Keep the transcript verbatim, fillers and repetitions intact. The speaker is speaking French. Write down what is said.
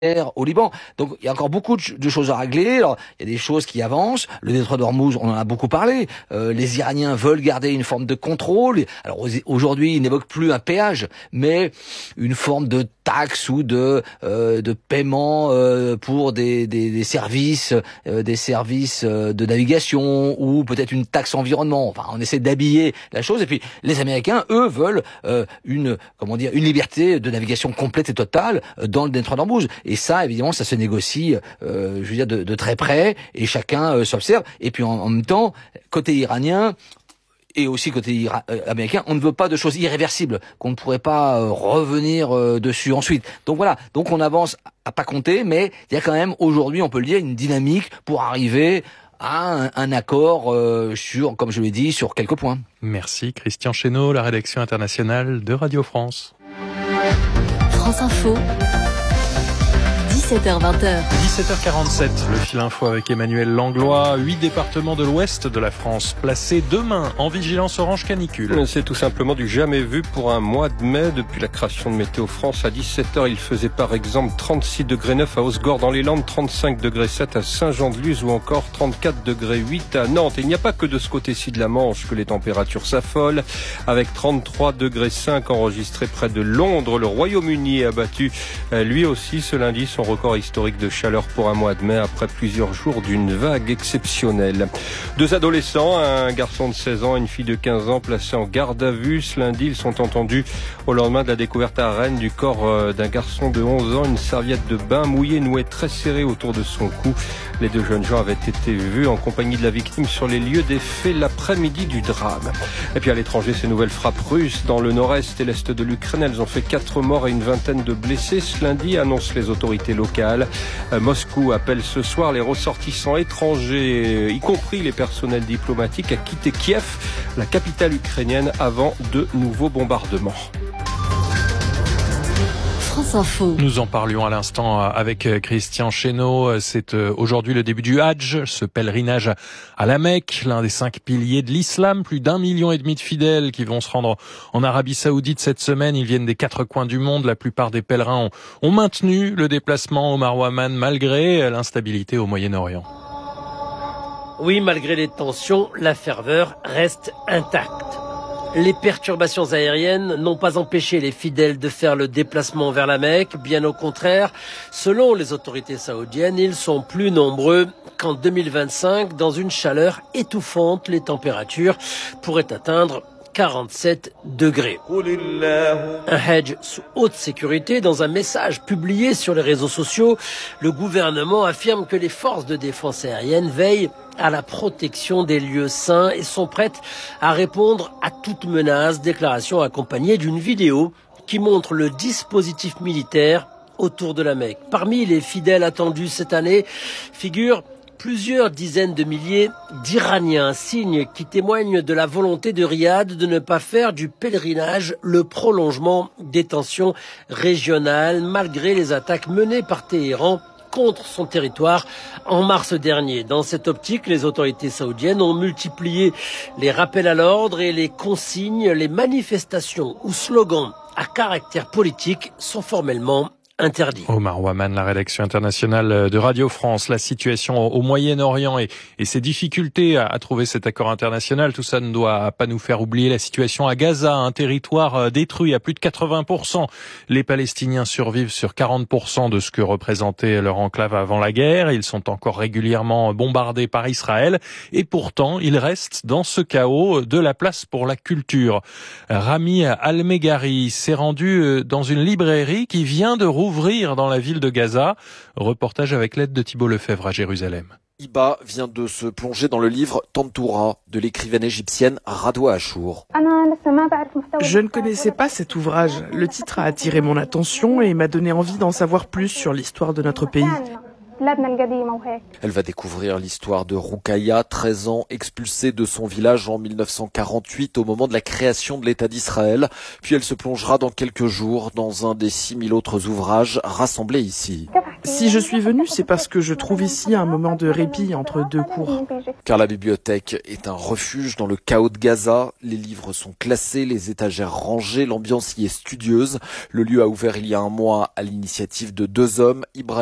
au Liban. Donc il y a encore beaucoup de choses à régler. Alors, il y a des choses qui avancent. Le détroit d'Ormuz, on en a beaucoup parlé. Euh, les Iraniens veulent garder une forme de contrôle. Alors aujourd'hui, ils n'évoquent plus un péage, mais une forme de taxe ou de euh, de paiement euh, pour des, des, des services, euh, des services euh, de navigation, ou peut-être une taxe environnement. Enfin, on essaie d'habiller la chose. Et puis les Américains, eux, veulent euh, une comment dire une liberté de navigation complète et totale dans le détroit d'Ormuz. Et ça, évidemment, ça se négocie, euh, je veux dire, de, de très près, et chacun euh, s'observe. Et puis en, en même temps, côté iranien et aussi côté ira- euh, américain, on ne veut pas de choses irréversibles qu'on ne pourrait pas euh, revenir euh, dessus ensuite. Donc voilà, donc on avance à pas compter, mais il y a quand même aujourd'hui, on peut le dire, une dynamique pour arriver à un, un accord euh, sur, comme je l'ai dit, sur quelques points. Merci Christian Chesneau, la rédaction internationale de Radio France. France Info. dix-sept heures vingt. dix-sept heures quarante-sept, le fil info avec Emmanuel Langlois. Huit départements de l'ouest de la France placés demain en vigilance orange canicule. C'est tout simplement du jamais vu pour un mois de mai. Depuis la création de Météo France, à dix-sept heures, il faisait par exemple trente-six degrés neuf à Hausgord dans les Landes, trente-cinq degrés sept à Saint-Jean-de-Luz ou encore trente-quatre degrés huit à Nantes. Et il n'y a pas que de ce côté-ci de la Manche que les températures s'affolent, avec trente-trois degrés cinq enregistrés près de Londres. Le Royaume-Uni a battu lui aussi ce lundi son record historique de chaleur pour un mois de mai après plusieurs jours d'une vague exceptionnelle. Deux adolescents, un garçon de seize ans et une fille de quinze ans placés en garde à vue. Ce lundi, ils sont entendus au lendemain de la découverte à Rennes du corps d'un garçon de onze ans, une serviette de bain mouillée nouée très serrée autour de son cou. Les deux jeunes gens avaient été vus en compagnie de la victime sur les lieux des faits l'après-midi du drame. Et puis à l'étranger, ces nouvelles frappes russes dans le nord-est et l'est de l'Ukraine, elles ont fait quatre morts et une vingtaine de blessés. Ce lundi, annoncent les autorités locales. Moscou appelle ce soir les ressortissants étrangers, y compris les personnels diplomatiques, à quitter Kiev, la capitale ukrainienne, avant de nouveaux bombardements. France Info. Nous en parlions à l'instant avec Christian Chesneau. C'est aujourd'hui le début du Hadj, ce pèlerinage à la Mecque, l'un des cinq piliers de l'islam. Plus d'un million et demi de fidèles qui vont se rendre en Arabie Saoudite cette semaine. Ils viennent des quatre coins du monde. La plupart des pèlerins ont, ont maintenu le déplacement au Marwaman malgré l'instabilité au Moyen-Orient. Oui, malgré les tensions, la ferveur reste intacte. Les perturbations aériennes n'ont pas empêché les fidèles de faire le déplacement vers la Mecque. Bien au contraire, selon les autorités saoudiennes, ils sont plus nombreux qu'en deux mille vingt-cinq. Dans une chaleur étouffante, les températures pourraient atteindre quarante-sept degrés. Un Hajj sous haute sécurité. Dans un message publié sur les réseaux sociaux, le gouvernement affirme que les forces de défense aérienne veillent à la protection des lieux saints et sont prêtes à répondre à toute menace. Déclaration accompagnée d'une vidéo qui montre le dispositif militaire autour de la Mecque. Parmi les fidèles attendus cette année figurent plusieurs dizaines de milliers d'Iraniens, signe qui témoigne de la volonté de Riyad de ne pas faire du pèlerinage le prolongement des tensions régionales, malgré les attaques menées par Téhéran contre son territoire en mars dernier. Dans cette optique, les autorités saoudiennes ont multiplié les rappels à l'ordre et les consignes. Les manifestations ou slogans à caractère politique sont formellement interdit. Omar Waman, la rédaction internationale de Radio France. La situation au Moyen-Orient et, et ses difficultés à, à trouver cet accord international, tout ça ne doit pas nous faire oublier la situation à Gaza, un territoire détruit à plus de quatre-vingts pour cent. Les Palestiniens survivent sur quarante pour cent de ce que représentait leur enclave avant la guerre. Ils sont encore régulièrement bombardés par Israël et pourtant, il reste dans ce chaos de la place pour la culture. Rami Al-Meghari s'est rendu dans une librairie qui vient de rouvrir Ouvrir dans la ville de Gaza. Reportage avec l'aide de Thibault Lefebvre à Jérusalem. Iba vient de se plonger dans le livre Tantoura de l'écrivaine égyptienne Radwa Achour. Je ne connaissais pas cet ouvrage. Le titre a attiré mon attention et m'a donné envie d'en savoir plus sur l'histoire de notre pays. Elle va découvrir l'histoire de Roukaya, treize ans, expulsée de son village en mille neuf cent quarante-huit au moment de la création de l'État d'Israël. Puis elle se plongera dans quelques jours dans un des six mille autres ouvrages rassemblés ici. Si je suis venue, c'est parce que je trouve ici un moment de répit entre deux cours. Car la bibliothèque est un refuge dans le chaos de Gaza. Les livres sont classés, les étagères rangées, l'ambiance y est studieuse. Le lieu a ouvert il y a un mois à l'initiative de deux hommes, Ibrahim